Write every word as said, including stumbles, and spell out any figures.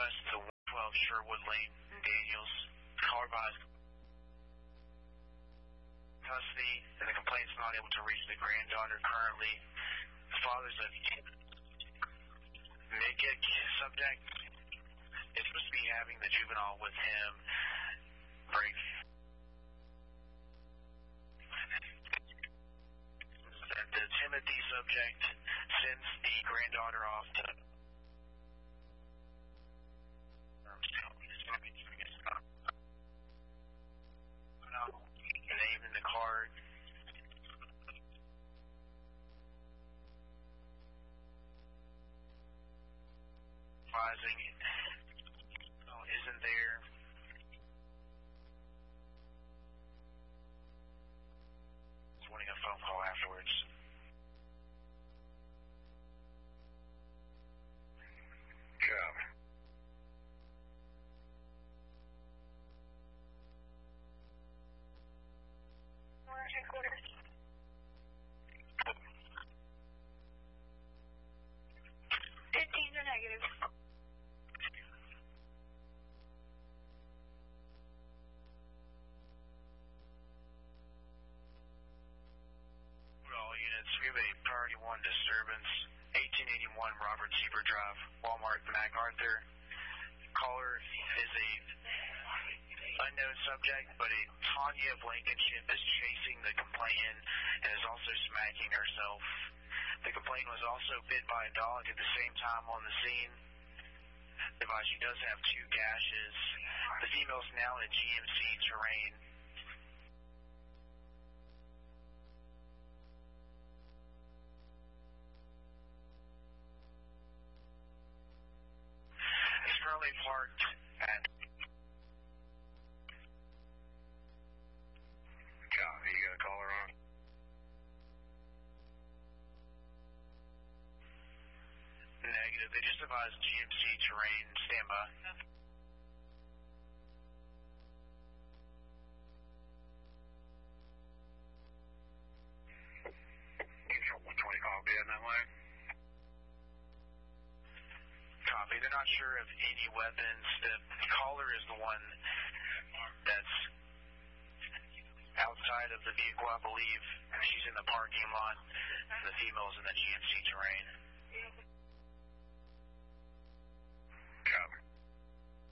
west to one twelve Sherwood Lane, Daniels. Caller advised custody, and the complaint's not able to reach the granddaughter currently. The father's a Mikic subject. Is supposed to be having the juvenile with him break. The Timothy subject sends the granddaughter off to name in the card. Advising oh, isn't there. Just wanting a phone call afterwards. Job. Headquarters. Fifteen or negative. All units, we have a priority one disturbance, eighteen eighty-one Robert Sieber Drive, Walmart, MacArthur. Caller is a unknown subject, but a Tanya Blankenship is chasing the complainant and is also smacking herself. The complainant was also bit by a dog at the same time on the scene. The device, she does have two gashes. The female is now in G M C terrain. It's currently parked at Copy, you got a caller on? Negative. They just advised G M C terrain. Stand by. one twenty call be in that way? Copy. They're not sure of any weapons. The caller is the one that's outside of the vehicle, I believe. She's in the parking lot. The female's in the G M C terrain.